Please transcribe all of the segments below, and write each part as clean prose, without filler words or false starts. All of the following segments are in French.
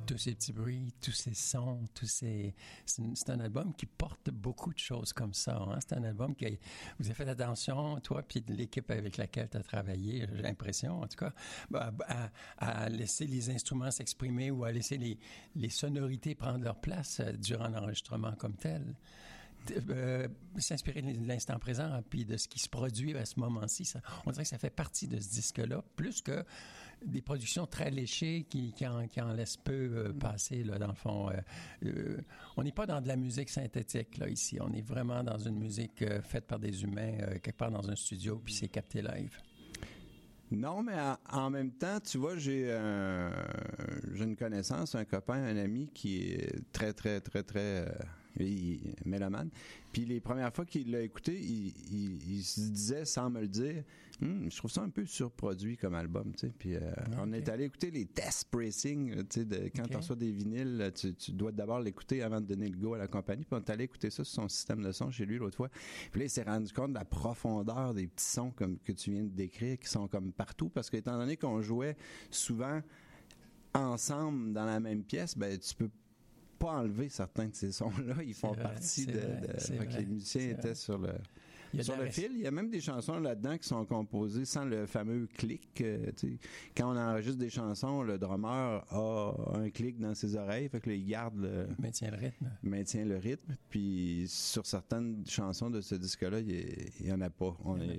tous ces petits bruits, tous ces sons, c'est un album qui porte beaucoup de choses comme ça. Hein? C'est un album qui vous avez fait attention, toi, puis l'équipe avec laquelle tu as travaillé, j'ai l'impression, en tout cas, à laisser les instruments s'exprimer ou à laisser les sonorités prendre leur place durant l'enregistrement comme tel. S'inspirer de l'instant présent puis de ce qui se produit à ce moment-ci, on dirait que ça fait partie de ce disque-là, plus que des productions très léchées qui en laissent peu passer, là, dans le fond. On n'est pas dans de la musique synthétique, là, ici. On est vraiment dans une musique faite par des humains, quelque part dans un studio, puis c'est capté live. Non, mais en même temps, tu vois, j'ai une connaissance, un copain, un ami qui est très, très, très, très mélomane. Puis les premières fois qu'il l'a écouté, il se disait, sans me le dire, je trouve ça un peu surproduit comme album, tu sais. Puis on est allé écouter les test pressing, tu sais, quand tu reçois des vinyles, tu dois d'abord l'écouter avant de donner le go à la compagnie. Puis on est allé écouter ça sur son système de son chez lui l'autre fois. Puis là, il s'est rendu compte de la profondeur des petits sons comme que tu viens de décrire, qui sont comme partout, parce que étant donné qu'on jouait souvent ensemble dans la même pièce, ben tu peux pas enlever certains de ces sons-là. Ils font partie de que les musiciens étaient sur le fil. Il y a même des chansons là-dedans qui sont composées sans le fameux clic. Quand on enregistre des chansons, le drummer a un clic dans ses oreilles, fait que là, il garde maintient le rythme. Puis sur certaines chansons de ce disque-là, il y en a pas.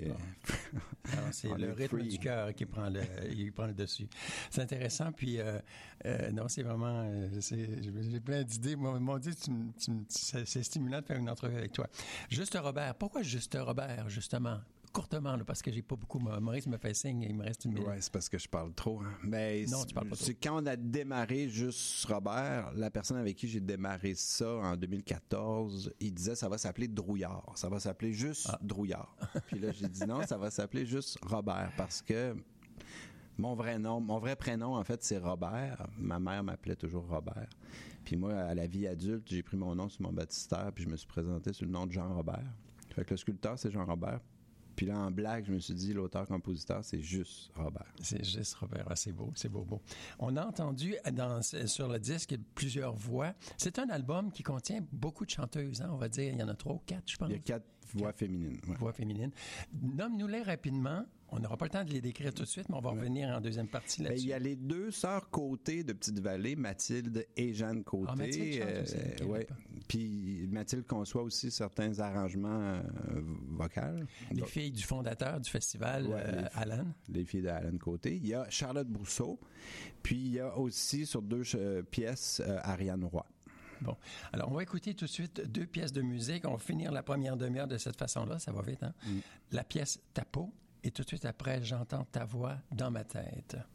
C'est le rythme du cœur qui prend le dessus. C'est intéressant. Puis non, c'est vraiment j'ai plein d'idées. Mon Dieu, c'est stimulant de faire une entrevue avec toi. Juste Robert. Pourquoi Juste Robert, justement? Courtement, là, parce que j'ai pas beaucoup. Maurice me fait signe, il me reste une minute. Oui, c'est parce que je parle trop. Hein. Mais non, tu parles pas trop. C'est quand on a démarré Juste Robert, la personne avec qui j'ai démarré ça en 2014, il disait ça va s'appeler Drouillard. Ça va s'appeler juste Drouillard. Puis là, j'ai dit non, ça va s'appeler juste Robert parce que mon vrai prénom, en fait, c'est Robert. Ma mère m'appelait toujours Robert. Puis moi, à la vie adulte, j'ai pris mon nom sur mon baptistère puis je me suis présenté sous le nom de Jean Robert. Fait que le sculpteur, c'est Jean Robert. Puis là, en blague, je me suis dit, l'auteur-compositeur, c'est Juste Robert. C'est Juste Robert. Ah, c'est beau, c'est beau, beau. On a entendu sur le disque plusieurs voix. C'est un album qui contient beaucoup de chanteuses, hein, on va dire. Il y en a 3 ou 4, je pense. Il y a 4 voix féminines. Ouais. Voix féminines. Nomme-nous-les rapidement. On n'aura pas le temps de les décrire tout de suite, mais on va revenir en deuxième partie là-dessus. Il y a les 2 sœurs Côté de Petite-Vallée, Mathilde et Jeanne Côté. Ah, Mathilde chante aussi. Okay, ouais. Puis Mathilde conçoit aussi certains arrangements vocaux. Les filles du fondateur du festival, Alan. Les filles d'Alan Côté. Il y a Charlotte Brousseau. Puis il y a aussi sur 2 pièces Ariane Roy. Bon, alors on va écouter tout de suite 2 pièces de musique. On va finir la première demi-heure de cette façon-là, ça va vite, hein? La pièce Ta peau. Et tout de suite après, j'entends ta voix dans ma tête.